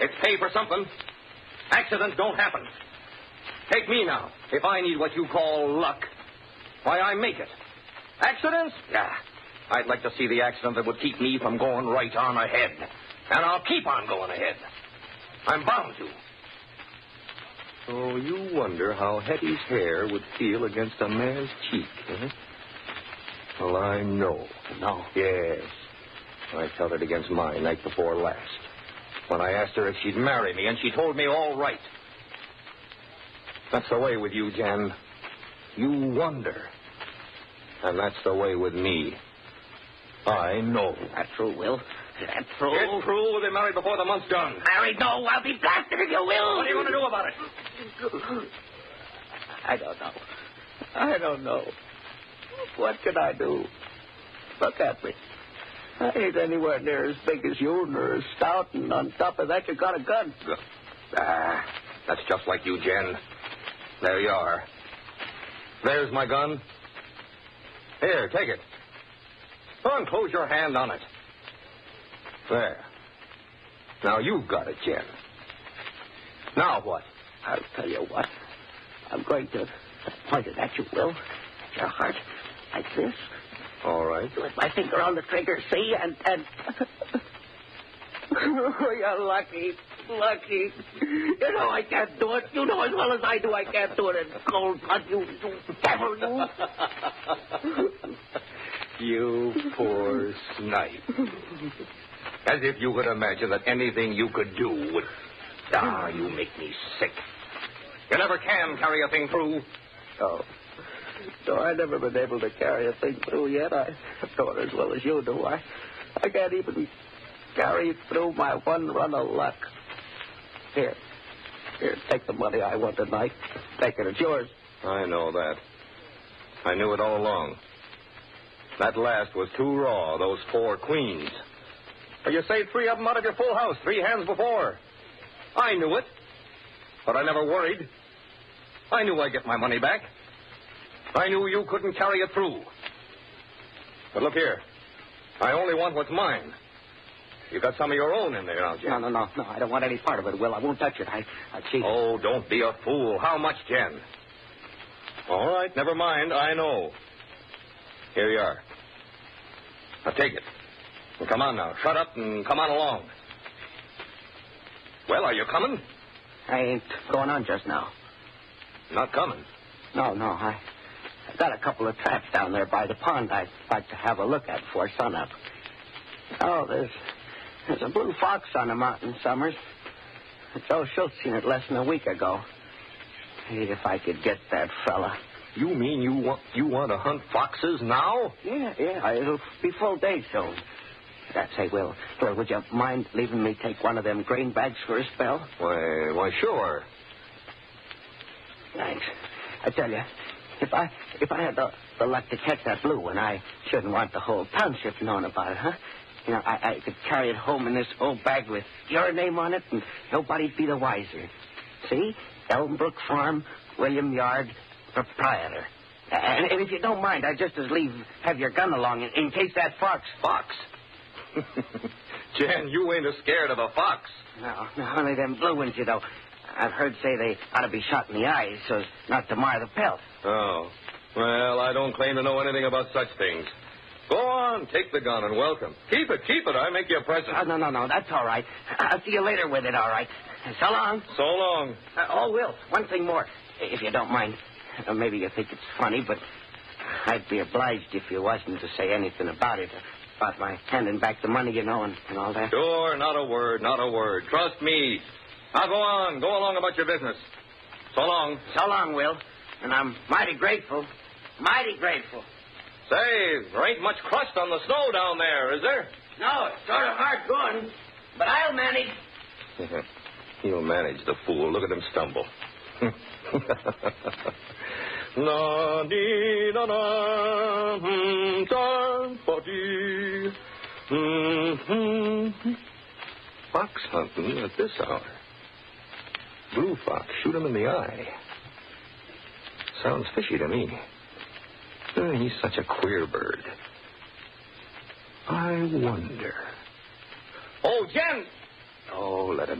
It's pay for something. Accidents don't happen. Take me now. If I need what you call luck, why, I make it. Accidents? Yeah. I'd like to see the accident that would keep me from going right on ahead. And I'll keep on going ahead. I'm bound to. Oh, you wonder how Hetty's hair would feel against a man's cheek, eh? Well, I know. No? Yes. I felt it against mine night before last. When I asked her if she'd marry me, and she told me all right. That's the way with you, Jen. You wonder. And that's the way with me. I know. That's true, Will. That's true. It's true. We'll be married before the month's done. Married? No, I'll be blasted if you will. What are you going to do about it? I don't know. I don't know. What can I do? Look at me. I ain't anywhere near as big as you, nor as stout, and on top of that, you got a gun. That's just like you, Jen. There you are. There's my gun. Here, take it. Go on, close your hand on it. There. Now you've got it, Jen. Now what? I'll tell you what. I'm going to point it at you, Will. Your heart, like this. All right. With my finger on the trigger, see, and... Oh, you're lucky. Lucky. You know I can't do it. You know as well as I do I can't do it in cold blood. You devil, you. You poor snipe. As if you could imagine that anything you could do would... you make me sick. You never can carry a thing through. Oh. No, I've never been able to carry a thing through yet. I know it as well as you do. I can't even carry through my one run of luck. Here, take the money I want tonight. Take it. It's yours. I know that. I knew it all along. That last was too raw, those 4 queens. Well, you saved 3 of them out of your full house 3 hands before. I knew it, but I never worried. I knew I'd get my money back. I knew you couldn't carry it through. But look here. I only want what's mine. You got some of your own in there, don't you? No. I don't want any part of it, Will. I won't touch it. I cheated. Oh, don't be a fool. How much, Jen? All right, never mind. I know. Here you are. Now take it. Well, come on now. Shut up and come on along. Well, are you coming? I ain't going on just now. Not coming? No. I got a couple of traps down there by the pond I'd like to have a look at before sunup. Oh, there's a blue fox on the mountain, Summers. Joe Schultz seen it less than a week ago. Hey, if I could get that fella. You mean you want to hunt foxes now? Yeah. It'll be full day soon. Say, Will, would you mind leaving me take one of them grain bags for a spell? Why, sure. Thanks. I tell you, if I had the luck to catch that blue one, I shouldn't want the whole township knowing about it, huh? You know, I could carry it home in this old bag with your name on it, and nobody'd be the wiser. See? Elmbrook Farm, William Yard, proprietor. And if you don't mind, I'd just as leave have your gun along in case that fox... Fox? Jen, you ain't as scared of a fox. No, only them blue ones, you know. I've heard say they ought to be shot in the eyes so as not to mar the pelt. Oh. Well, I don't claim to know anything about such things. Go on, take the gun and welcome. Keep it. I make you a present. No, that's all right. I'll see you later with it, all right. So long. So long. Will, one thing more, if you don't mind. Maybe you think it's funny, but I'd be obliged if you wasn't to say anything about it. About my handing back the money, you know, and all that. Sure, not a word. Trust me. Now go on. Go along about your business. So long. So long, Will. And I'm mighty grateful. Mighty grateful. Say, there ain't much crust on the snow down there, is there? No, it's sort of hard going, but I'll manage. He'll manage, the fool. Look at him stumble. Na dee na na da dee. Fox hunting at this hour. Blue fox, shoot him in the eye. Sounds fishy to me. He's such a queer bird. I wonder. Oh, Jen! Oh, let him